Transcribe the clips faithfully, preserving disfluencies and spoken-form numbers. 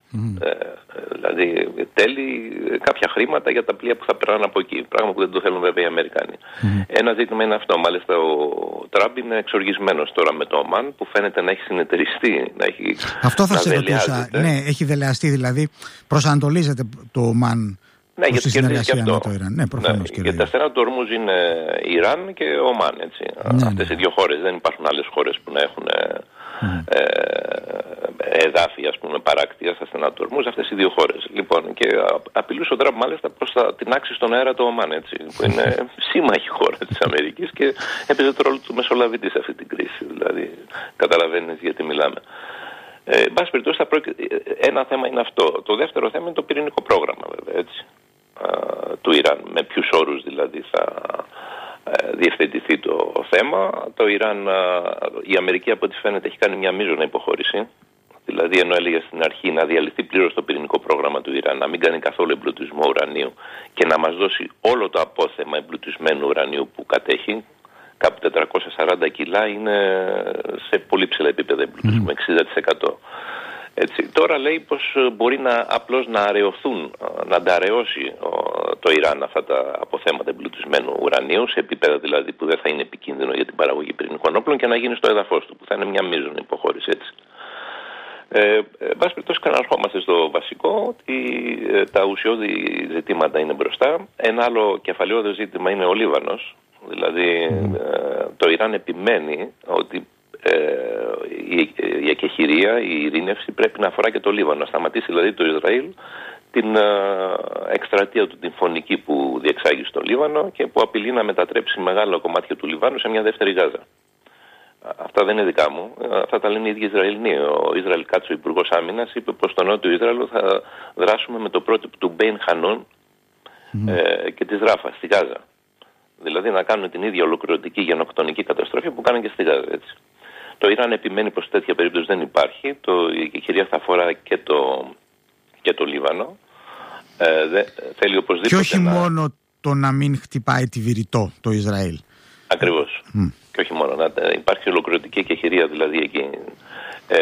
Mm. Ε, δηλαδή τέλει κάποια χρήματα για τα πλοία που θα περνάνε από εκεί. Πράγμα που δεν το θέλουν βέβαια οι Αμερικάνοι. Mm. Ένα ζήτημα είναι αυτό. Μάλιστα ο Τραμπ είναι εξοργισμένος τώρα με το Ομάν, που φαίνεται να έχει συνεταιριστεί. Να έχει, αυτό θα σε ρωτούσα. Ναι, έχει δελεαστεί, δηλαδή προσανατολίζεται το Ομάν. Ναι, γιατί κερδίζει και αυτό. Το Ιράν. Ναι, προφανώς ναι, γιατί τα στενά του ορμούς είναι Ιράν και Ομάν. Έτσι. Ναι, αυτές ναι. οι δύο χώρες. Δεν υπάρχουν άλλες χώρες που να έχουν mm. ε, εδάφη, ας πούμε, παράκτια στα στενά του ορμούς. Αυτές οι δύο χώρες. Λοιπόν, και απειλούσε ο Τραμπ μάλιστα προς τα, την άξη στον αέρα του Ομάν, έτσι, που είναι σύμμαχη χώρα της Αμερικής και έπαιζε το ρόλο του μεσολαβητή σε αυτή την κρίση. Δηλαδή, καταλαβαίνεις γιατί μιλάμε. Ε, εν πάση περιπτώσει, ένα θέμα είναι αυτό. Το δεύτερο θέμα είναι το πυρηνικό πρόγραμμα, βέβαια, έτσι, α, του Ιράν. Με ποιους όρους δηλαδή θα α, διευθετηθεί το θέμα. Το Ιράν, α, η Αμερική από ό,τι φαίνεται έχει κάνει μια μείζωνα υποχώρηση. Δηλαδή, ενώ έλεγε στην αρχή να διαλυθεί πλήρως το πυρηνικό πρόγραμμα του Ιράν, να μην κάνει καθόλου εμπλουτισμό ουρανίου και να μας δώσει όλο το απόθεμα εμπλουτισμένου ουρανίου που κατέχει. Κάπου τετρακόσια σαράντα κιλά, είναι σε πολύ ψηλά επίπεδα εμπλουτισμού, mm. εξήντα τοις εκατό. Έτσι. Τώρα λέει πως μπορεί να, απλώς να αραιωθούν, να ανταραιώσει το Ιράν αυτά τα αποθέματα εμπλουτισμένου ουρανίου, σε επίπεδα δηλαδή που δεν θα είναι επικίνδυνο για την παραγωγή πυρηνικών όπλων, και να γίνει στο έδαφος του, που θα είναι μια μείζωνη υποχώρηση, έτσι. Ε, εν πάση περιπτώσει, ξαναρχόμαστε στο βασικό, ότι ε, τα ουσιώδη ζητήματα είναι μπροστά. Ένα άλλο κεφαλαιόδες ζήτημα είναι ο Λίβανος. Δηλαδή mm. ε, το Ιράν επιμένει ότι ε, η, η εκεχηρία, η ειρήνευση πρέπει να αφορά και το Λίβανο. Να σταματήσει δηλαδή το Ισραήλ την ε, εκστρατεία του, την φωνική που διεξάγει στο Λίβανο και που απειλεί να μετατρέψει μεγάλα κομμάτια του Λιβάνου σε μια δεύτερη Γάζα. Αυτά δεν είναι δικά μου. Αυτά τα λένε οι ίδιοι Ισραηλοί. Ο Ισραήλ Κάτσο, ο Υπουργός Άμυνας, είπε πως στο νότιο Ισραήλ θα δράσουμε με το πρότυπο του Μπέιν Χανών mm. ε, και της Ράφα στη Γάζα. Δηλαδή να κάνουν την ίδια ολοκληρωτική γενοκτονική καταστροφή που κάνουν και στη Γάζα. Έτσι. Το Ιράν επιμένει πως τέτοια περίπτωση δεν υπάρχει. Το, η κυρία θα αφορά και το, και το Λίβανο. Ε, δε, θέλει οπωσδήποτε. Και όχι να... μόνο το να μην χτυπάει τη Βηρητό το Ισραήλ. Ακριβώς. Mm. Και όχι μόνο. Να υπάρχει ολοκληρωτική εκεχηρία δηλαδή εκεί. Ε,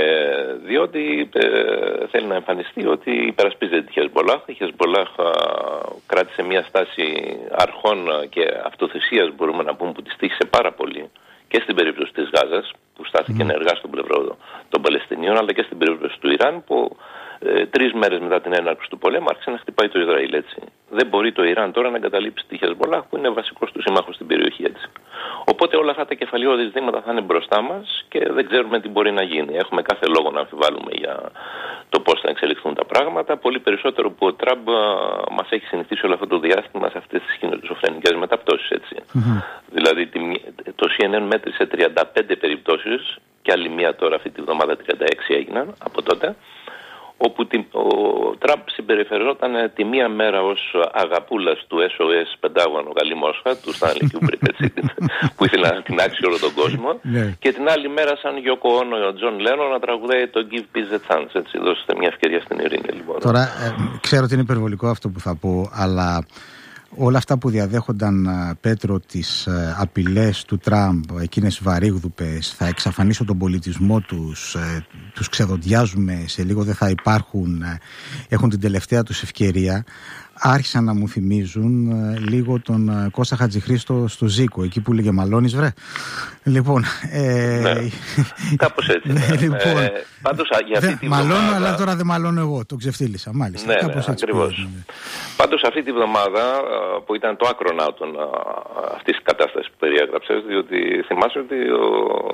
διότι ε, θέλει να εμφανιστεί ότι υπερασπίζεται τη Χεσμπολάχ. Η Χεσμπολάχ κράτησε μια στάση αρχών και αυτοθυσίας, μπορούμε να πούμε, που τη τύχησε πάρα πολύ και στην περίπτωση της Γάζας, που στάθηκε mm. ενεργά στον πλευρό των Παλαιστινίων, αλλά και στην περίπτωση του Ιράν, που ε, τρεις μέρες μετά την έναρξη του πολέμου άρχισε να χτυπάει το Ισραήλ. Έτσι. Δεν μπορεί το Ιράν τώρα να εγκαταλείψει τη Χεσμπολάχ, που είναι βασικός του σύμμαχος στην περιοχή. Έτσι. Οπότε όλα αυτά τα κεφαλαιώδη ζητήματα θα είναι μπροστά μας και δεν ξέρουμε τι μπορεί να γίνει. Έχουμε κάθε λόγο να αμφιβάλλουμε για το πώς θα εξελιχθούν τα πράγματα. Πολύ περισσότερο που ο Τραμπ μας έχει συνηθίσει όλο αυτό το διάστημα σε αυτές τις σχιζοφρενικές μεταπτώσεις. Έτσι. Mm-hmm. Δηλαδή το σι εν εν μέτρησε τριάντα πέντε περιπτώσεις και άλλη μία τώρα αυτή τη βδομάδα τριάντα έξι έγιναν από τότε, όπου ο Τραμπ συμπεριφερόταν τη μία μέρα ως αγαπούλας του ες ο ες Πεντάγωνο Γαλλή Μόσχα, του Στάνλι Κιούμπρικ, που ήθελε να τεινάξει όλο τον κόσμο, και την άλλη μέρα σαν Γιώκο Όνο ο Τζον Λένο να τραγουδάει το Give Peace a Chance, έτσι, δώστε μια ευκαιρία στην ειρήνη. Λοιπόν. Τώρα, ε, ξέρω ότι είναι υπερβολικό αυτό που θα πω, αλλά όλα αυτά που διαδέχονταν, Πέτρο, τις ε, απειλές του Τραμπ, εκείνες βαρύγδουπες, θα εξαφανίσω τον πολιτισμό τους, ε, τους ξεδοντιάζουμε, σε λίγο δεν θα υπάρχουν, ε, έχουν την τελευταία τους ευκαιρία, άρχισαν να μου θυμίζουν ε, λίγο τον ε, Κώστα Χατζηχρήστο στο Ζήκο, εκεί που λέγε «Μαλώνεις βρε». Λοιπόν, ε, ναι, κάπως έτσι. Ναι. Λοιπόν, ε, πάντως, για αυτή τη μαλώνω, βδομάδα... αλλά τώρα δεν μαλώνω εγώ, το ξεφτύλισα, μάλιστα. Ναι, κάπως ναι, έτσι ακριβώς. ναι. Πάντως αυτή τη βδομάδα, που ήταν το άκροναύτον αυτής της κατάστασης που περιέγραψες, διότι θυμάσαι ότι ο,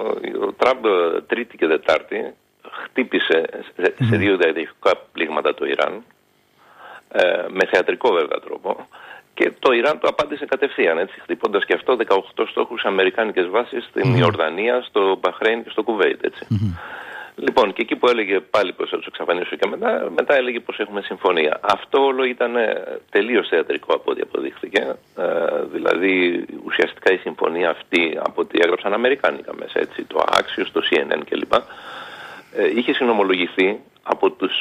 ο Τραμπ Τρίτη και Δετάρτη χτύπησε σε, mm. σε δύο διαδοχικά πλήγματα το Ιράν, ε, με θεατρικό βέβαια τρόπο, και το Ιράν το απάντησε κατευθείαν, έτσι, χτυπώντας και αυτό δεκαοκτώ στόχους αμερικάνικες βάσεις στην mm. Ιορδανία, στο Μπαχρέιν και στο Κουβέιτ, έτσι. Mm-hmm. Λοιπόν, και εκεί που έλεγε πάλι πως θα τους εξαφανίσω και μετά, μετά έλεγε πως έχουμε συμφωνία. Αυτό όλο ήταν τελείως θεατρικό από ό,τι αποδείχθηκε. Ε, δηλαδή, ουσιαστικά η συμφωνία αυτή, από ό,τι έγραψαν αμερικάνικα μέσα, έτσι, το Axios, το σι εν εν κλπ. Ε, είχε συνομολογηθεί από τους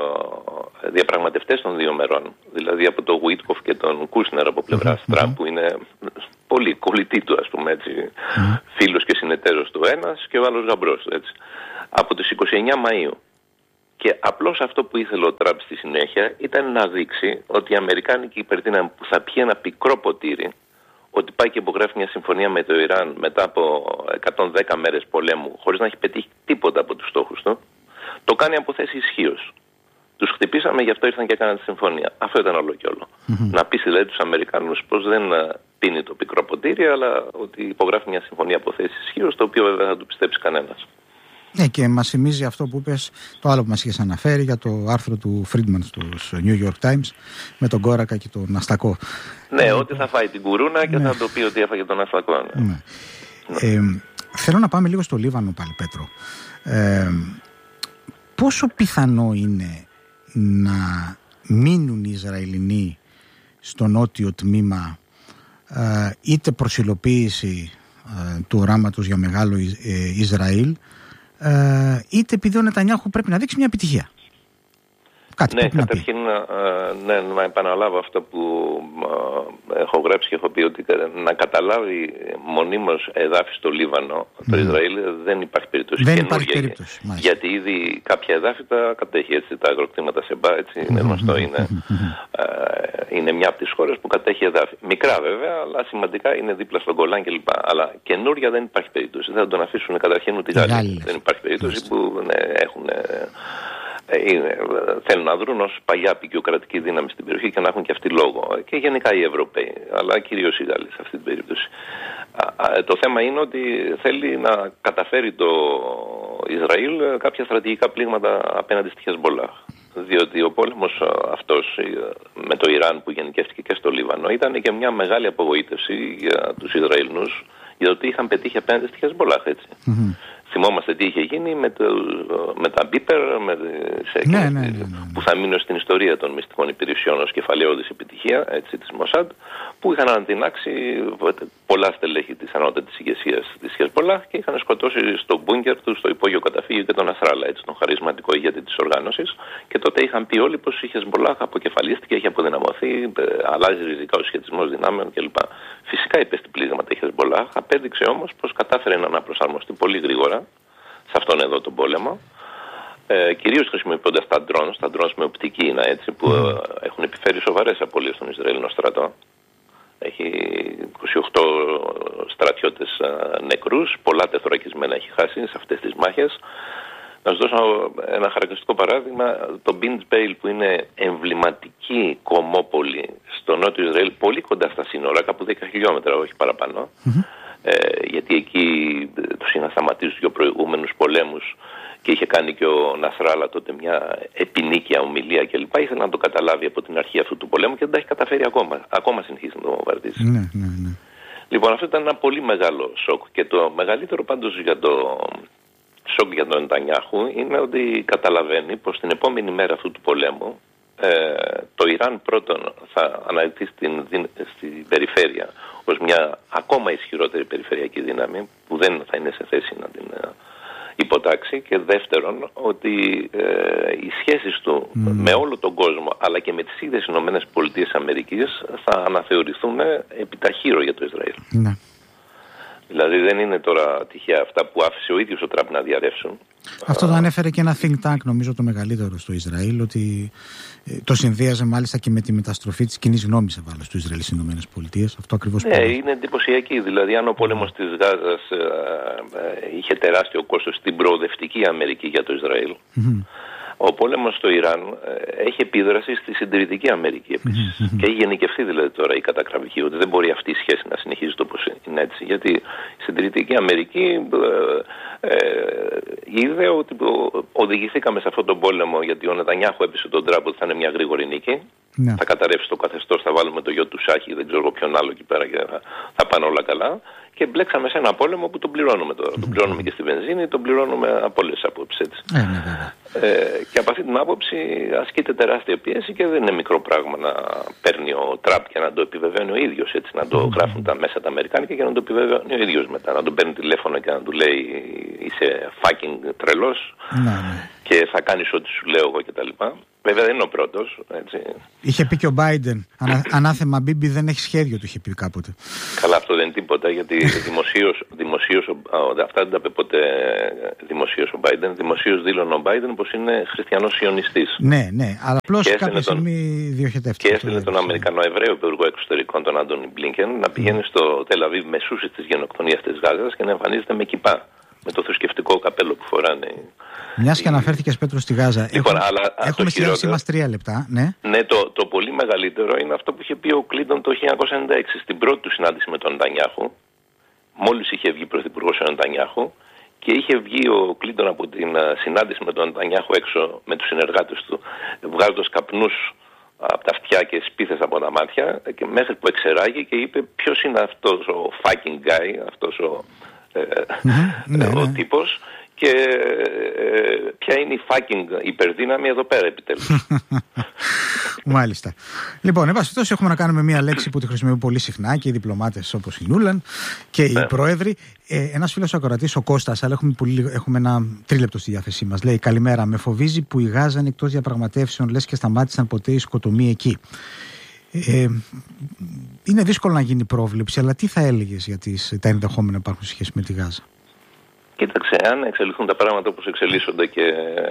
ε, διαπραγματευτές των δύο μερών, δηλαδή από τον Γουίτκοφ και τον Κούσνερ από πλευράς mm-hmm. Τραμπ, που είναι πολύ κολλητή του, ας πούμε, έτσι, mm-hmm. φίλος και συνεταίρος του ένας και ο άλλος γαμπρός, έτσι. Από τις είκοσι εννέα Μαΐου. Και απλώς αυτό που ήθελε ο Τραμπ στη συνέχεια ήταν να δείξει ότι η αμερικάνικη υπερδύναμη που θα πιει ένα πικρό ποτήρι, ότι πάει και υπογράφει μια συμφωνία με το Ιράν μετά από εκατόν δέκα μέρες πολέμου, χωρίς να έχει πετύχει τίποτα από τους στόχους του, το κάνει από θέση ισχύως. Τους χτυπήσαμε, γι' αυτό ήρθαν και έκαναν τη συμφωνία. Αυτό ήταν όλο και όλο. Mm-hmm. Να πείσει δηλαδή τους Αμερικάνους πως δεν πίνει το πικρό ποτήρι, αλλά ότι υπογράφει μια συμφωνία από θέση ισχύως, το οποίο βέβαια δεν θα του πιστέψει κανένας. Ναι, και μας θυμίζει αυτό που είπες, το άλλο που μας είχες αναφέρει για το άρθρο του Friedman στους New York Times με τον κόρακα και τον αστακό. Ναι, ε, ότι θα φάει την κουρούνα και ναι. θα το πει ότι έφαγε τον αστακό. Ναι. Ναι. Ναι. Ε, θέλω να πάμε λίγο στο Λίβανο πάλι, Πέτρο. Ε, πόσο πιθανό είναι να μείνουν οι Ισραηλινοί στο νότιο τμήμα, ε, είτε προσυλοποίηση ε, του οράματος για μεγάλο ε, Ισραήλ, ε, είτε επειδή ο Νετανιάχου πρέπει να δείξει μια επιτυχία? Κάτι ναι, καταρχήν να, ναι, να επαναλάβω αυτό που ε, έχω γράψει και έχω πει, ότι να καταλάβει μονίμως εδάφη στο Λίβανο το mm. Ισραήλ δεν υπάρχει περίπτωση. Δεν υπάρχει περίπτωση. Για, γιατί ήδη κάποια εδάφη τα κατέχει, έτσι, τα αγροκτήματα Σεμπά, έτσι, είναι γνωστό, είναι, ε, είναι μια από τις χώρες που κατέχει εδάφη. Μικρά βέβαια, αλλά σημαντικά, είναι δίπλα στον Γκολάν κλπ. Αλλά καινούρια δεν υπάρχει περίπτωση. Δεν θα τον αφήσουν καταρχήν ούτε οι Γάλλοι. Δεν υπάρχει περίπτωση που ναι, έχουν... Είναι, θέλουν να δρουν ως παλιά απεικιοκρατική δύναμη στην περιοχή και να έχουν και αυτοί λόγο. Και γενικά οι Ευρωπαίοι, αλλά κυρίως οι Γάλλοι σε αυτή την περίπτωση. Α, το θέμα είναι ότι θέλει να καταφέρει το Ισραήλ κάποια στρατηγικά πλήγματα απέναντι στη Χεσμπολάχ. Διότι ο πόλεμος αυτός με το Ιράν που γενικεύτηκε και στο Λίβανο ήταν και μια μεγάλη απογοήτευση για τους Ισραηλινούς, για το τι είχαν πετύχει απέναντι στη Χεσμπολάχ, έτσι. Mm-hmm. Θυμόμαστε τι είχε γίνει με, το, με τα μπίπερ με, σε, ναι, ναι, ναι, ναι. που θα μείνουν στην ιστορία των μυστικών υπηρεσιών ως κεφαλαιώδης επιτυχία, έτσι, της Μοσάντ, που είχαν αντινάξει πολλά στελέχη της ανώτατης ηγεσίας της Χεσμπολάχ και είχαν σκοτώσει στο μπούνκερ του, στο υπόγειο καταφύγιο και τον Ασράλα, έτσι, τον χαρισματικό ηγέτη της οργάνωσης. Και τότε είχαν πει όλοι πως η Χεσμπολάχ αποκεφαλίστηκε, έχει αποδυναμωθεί, αλλάζει ριζικά ο σχετισμός δυνάμεων κλπ. Φυσικά υπέστη πλήγματα η Χεσμπολάχ, απέδειξε όμως πως κατάφερε να αναπροσαρμοστεί πολύ γρήγορα σε αυτόν εδώ τον πόλεμο, ε, κυρίως χρησιμοποιώντας τα drones, τα drones με οπτική είναι, έτσι, που ε, έχουν επιφέρει σοβαρές απώλειες στον Ισραηλινό στρατό. Έχει είκοσι οκτώ στρατιώτες ε, νεκρούς, πολλά τεθωρακισμένα έχει χάσει σε αυτές τις μάχες. Να σας δώσω ένα χαρακτηριστικό παράδειγμα, το Μπίντ Μπέιλ, που είναι εμβληματική κομμόπολη στο νότιο Ισραήλ, πολύ κοντά στα σύνορα, κάπου δέκα χιλιόμετρα, όχι παραπάνω, mm-hmm. ε, γιατί εκεί τους είχαν σταματήσει δύο προηγούμενους πολέμους και είχε κάνει και ο Νασράλα τότε μια επινίκια ομιλία κλπ. Ήθελε να το καταλάβει από την αρχή αυτού του πολέμου και δεν τα έχει καταφέρει ακόμα. Ακόμα συνεχίζει να το βομβαρδίζει. Ναι, ναι, ναι. Λοιπόν, αυτό ήταν ένα πολύ μεγάλο σοκ. Και το μεγαλύτερο πάντως για το σοκ για τον Νετανιάχου είναι ότι καταλαβαίνει πως την επόμενη μέρα αυτού του πολέμου ε, το Ιράν πρώτον θα αναδειχθεί στην, στην περιφέρεια ως μια ακόμα ισχυρότερη περιφερειακή δύναμη που δεν θα είναι σε θέση να την ε, υποτάξει, και δεύτερον ότι ε, οι σχέσεις του mm. με όλο τον κόσμο αλλά και με τις ίδιες Ηνωμένες Πολιτείες Αμερικής θα αναθεωρηθούν επιταχύρω για το Ισραήλ. Mm. Δηλαδή δεν είναι τώρα τυχαία αυτά που άφησε ο ίδιος ο Τραμπ να διαρρεύσουν. Αυτό το ανέφερε και ένα think tank, νομίζω το μεγαλύτερο στο Ισραήλ, ότι το συνδύαζε μάλιστα και με τη μεταστροφή της κοινής γνώμης ευάλως του Ισραήλ στις Ηνωμένες Πολιτείες. Αυτό ακριβώς. Ναι, πέρα. Είναι εντυπωσιακή. Δηλαδή, αν ο πόλεμος της Γάζας ε, ε, είχε τεράστιο κόστος στην προοδευτική Αμερική για το Ισραήλ, mm-hmm. ο πόλεμος στο Ιράν ε, έχει επίδραση στη συντηρητική Αμερική επίσης. Mm-hmm. Και έχει γενικευθεί δηλαδή τώρα η κατακραυγή, ότι δεν μπορεί αυτή η σχέση να συνεχίζει το όπως είναι, έτσι. Γιατί η συντηρητική Αμερική ε, ε, είδε ότι οδηγηθήκαμε σε αυτόν τον πόλεμο, γιατί ο Νετανιάχου έπεισε τον Τραμπ ότι θα είναι μια γρήγορη νίκη. Ναι. Θα καταρρεύσει το καθεστώς, θα βάλουμε το γιο του Σάχη, δεν ξέρω ποιον άλλο εκεί πέρα και θα, θα πάνε όλα καλά. Και μπλέξαμε σε ένα πόλεμο που τον πληρώνουμε τώρα. Mm-hmm. Τον πληρώνουμε και στη βενζίνη, τον πληρώνουμε από όλες τις απόψεις, έτσι. Mm-hmm. Ε, και από αυτή την άποψη ασκείται τεράστια πίεση και δεν είναι μικρό πράγμα να παίρνει ο Τραμπ και να το επιβεβαιώνει ο ίδιος, έτσι. Να το mm-hmm. γράφουν τα μέσα τα αμερικάνικα και να το επιβεβαιώνει ο ίδιος μετά. Να τον παίρνει τηλέφωνο και να του λέει είσαι fucking τρελός mm-hmm. και θα κάνεις ό,τι σου λέω εγώ κτλ. Βέβαια δεν είναι ο πρώτος. Έτσι. Είχε πει και ο Biden, ανα, ανάθεμα Μπίμπι δεν έχει σχέδιο, του είχε πει κάποτε. Καλά, αυτό δεν είναι τίποτα, γιατί δημοσίως, δημοσίως αυτά δεν τα είπε ποτέ δημοσίως ο Biden. Δημοσίως δήλωνε ο Biden πως είναι χριστιανός σιωνιστής. Ναι, ναι, αλλά απλώς κάποια στιγμή διοχετεύτηκε. Και έστειλε τον Αμερικανοεβραίο Υπουργό Εξωτερικών, τον Άντονι Μπλίνκεν, να πηγαίνει στο Τελ Αβίβ μεσούσης της γενοκτονίας της Γάζας και να εμφανίζεται με κιπά. Με το θρησκευτικό καπέλο που φοράνε. Μιας και αναφέρθηκες, Πέτρο, στη Γάζα. Λοιπόν, έχουμε αλλά, έχουμε στη διάθεσή μας τρία λεπτά. Ναι, ναι το, το πολύ μεγαλύτερο είναι αυτό που είχε πει ο Κλίντον το χίλια εννιακόσια ενενήντα έξι στην πρώτη του συνάντηση με τον Νετανιάχου. Μόλις είχε βγει πρωθυπουργός ο Νετανιάχου και είχε βγει ο Κλίντον από την συνάντηση με τον Νετανιάχου έξω με τους συνεργάτες του, βγάζοντας καπνούς από τα αυτιά και σπίθες από τα μάτια, και μέχρι που εξεράγει και είπε ποιος είναι αυτός ο fucking guy, αυτός ο. Mm-hmm, ναι, ο ναι. τύπος και ε, ποια είναι η fucking υπερδύναμη εδώ πέρα επιτέλους. Μάλιστα. Λοιπόν, εν πάση περιπτώσει, έχουμε να κάνουμε μια λέξη που τη χρησιμοποιούν πολύ συχνά και οι διπλωμάτες όπως η Νούλαν και οι ναι. πρόεδροι. Ε, ένας φίλος ακροατής, ο Κώστας, αλλά έχουμε, πολύ, έχουμε ένα τρίλεπτο στη διάθεσή μας, λέει: καλημέρα, με φοβίζει που η Γάζα είναι εκτός διαπραγματεύσεων, λες και σταμάτησαν ποτέ οι σκοτωμοί εκεί. Ε, είναι δύσκολο να γίνει πρόβλεψη, αλλά τι θα έλεγες για τις, τα ενδεχόμενα που υπάρχουν σε σχέση με τη Γάζα? Κοίταξε, αν εξελιχθούν τα πράγματα όπως εξελίσσονται και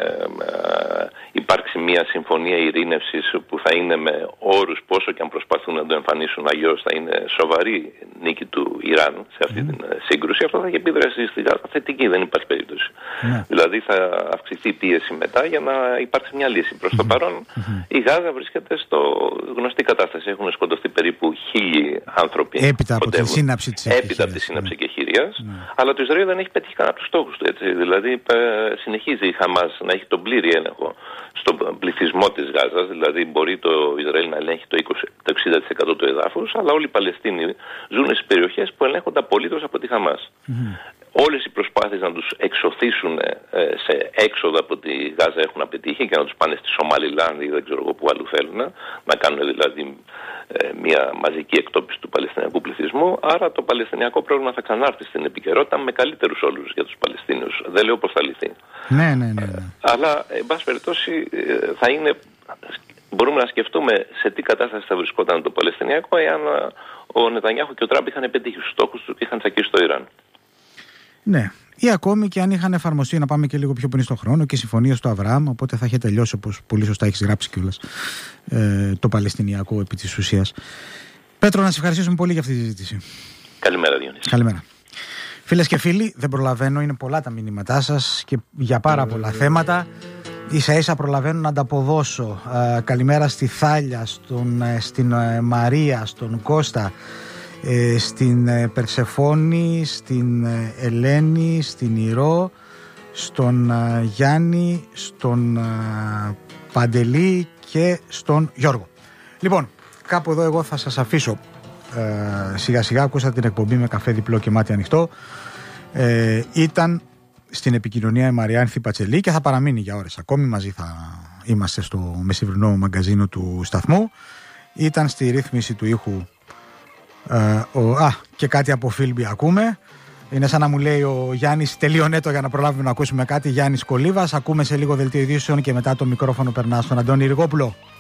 ε, υπάρξει μια συμφωνία ειρήνευσης που θα είναι με όρους, πόσο και αν προσπαθούν να το εμφανίσουν αλλιώς, θα είναι σοβαρή νίκη του Ιράν σε αυτή mm. την σύγκρουση, αυτό θα έχει επίδραση στη Γάζα θετική, δεν υπάρχει περίπτωση. Mm. Δηλαδή θα αυξηθεί η πίεση μετά για να υπάρξει μια λύση. Προς mm. το παρόν mm. η Γάζα βρίσκεται στο γνωστή κατάσταση. Έχουν σκοτωθεί περίπου χίλιοι άνθρωποι. Έπειτα από τη σύναψη της Έπειτα από τη σύναψη και χειρίας. Mm. Αλλά το Ισραήλ δεν έχει πετύχει κανένα από τους στόχους του. Έτσι. Δηλαδή ε, συνεχίζει η Χαμάς να έχει τον πλήρη έλεγχο στον πληθυσμό της Γάζας. Δηλαδή μπορεί το Ισραήλ να ελέγχει το, είκοσι, το εξήντα τοις εκατό του εδάφους, αλλά όλοι οι Παλαιστίνοι ζουν στις περιοχές που ελέγχονται απολύτως από τη Χαμάς. Mm. Όλες οι προσπάθειες να τους εξωθήσουν ε, σε έξοδο από τη Γάζα έχουν απετύχει και να τους πάνε στη Σομαλιλάνδη ή δεν ξέρω εγώ που αλλού θέλουν, να κάνουν δηλαδή ε, μια μαζική εκτόπιση του παλαιστινιακού πληθυσμού. Άρα το παλαιστινιακό πρόβλημα θα ξανάρθει στην επικαιρότητα με καλύτερους όρους για τους Παλαιστίνιους. Δεν λέω πώς θα λυθεί. Ναι, ναι, ναι, ναι. Αλλά, εν πάση περιπτώσει, θα είναι. Μπορούμε να σκεφτούμε σε τι κατάσταση θα βρισκόταν το Παλαιστινιακό εάν ο Νετανιάχου και ο Τραμπ είχαν πετύχει τους στόχους του και είχαν τσακίσει το Ιράν. Ναι. Ή ακόμη και αν είχαν εφαρμοστεί, να πάμε και λίγο πιο πριν στον χρόνο, και συμφωνίες του Αβραάμ, οπότε θα είχε τελειώσει, όπως πολύ σωστά έχεις γράψει κιόλας, ε, το Παλαιστινιακό επί της ουσίας. Πέτρο, να σε ευχαριστήσουμε πολύ για αυτή τη συζήτηση. Καλημέρα, Διονύση. Καλημέρα. Φίλες και φίλοι, δεν προλαβαίνω, είναι πολλά τα μηνύματά σας και για πάρα πολλά θέματα. Ίσα ίσα προλαβαίνω να ανταποδώσω. Ε, καλημέρα στη Θάλια, στον, ε, στην ε, Μαρία, στον Κώστα, ε, στην ε, Περσεφόνη, στην ε, Ελένη, στην Ηρώ, στον ε, Γιάννη, στον ε, Παντελή και στον Γιώργο. Λοιπόν, κάπου εδώ εγώ θα σας αφήσω. Ε, σιγά σιγά ακούσατε την εκπομπή με καφέ διπλό και μάτι ανοιχτό. Ε, ήταν στην επικοινωνία η Μαριάνθη Πατσελή και θα παραμείνει για ώρες ακόμη. Μαζί θα είμαστε στο μεσημβρινό μαγκαζίνο του σταθμού. Ήταν στη ρύθμιση του ήχου ε, ο, α, και κάτι από Φίλμπι ακούμε. Είναι σαν να μου λέει ο Γιάννης τελείωνε το για να προλάβουμε να ακούσουμε κάτι. Γιάννης Κολίβας. Ακούμε σε λίγο δελτίο ειδήσεων και μετά το μικρόφωνο περνά στον Αντώνη Ριγόπουλο.